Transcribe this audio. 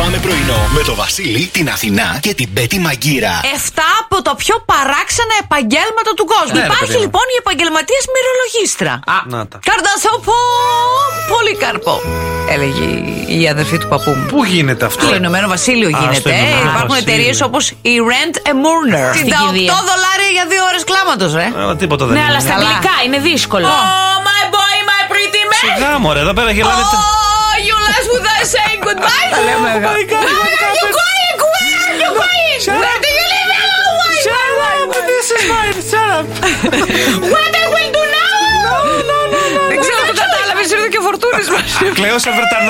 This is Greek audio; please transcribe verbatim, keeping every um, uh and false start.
Ξυπνάμε πρωινό με το Βασίλη, την Αθηνά και την Πέτη Μαγκύρα. Εφτά από τα πιο παράξενα επαγγέλματα του κόσμου. Ναι, Υπάρχει ρε, λοιπόν η επαγγελματίας μυρολογίστρα. Α, να τα. Καρτασόπο Πολύκαρπο, έλεγε η αδερφή του παππού μου. Πού γίνεται αυτό? Στο Ηνωμένο Βασίλειο Α, γίνεται. στο Ηνωμένο Υπάρχουν Βασίλειο. εταιρείες όπως η Rent a Mourner. Στην Τα κηδεία. οκτώ δολάρια για δύο ώρες κλάματος, ε. Ε, τίποτα δεν Ναι, είναι. αλλά στα Καλά. αγγλικά είναι δύσκολο. Oh, my boy, my pretty man. Σιγά μωρέ, εδώ πέρα γελάνε. Oh, you last without saying goodbye. Oh my God, Where what are you happened? going? Where are you going? Shut Where up. do you live? Oh, my Shut up, this is mine, shut up. What I will do now? No, no, no, no. Δεν ξέρω αν το κατάλαβες, ήρθε και ο Φορτούνης μας. Κλαίω σαν Βρετανό.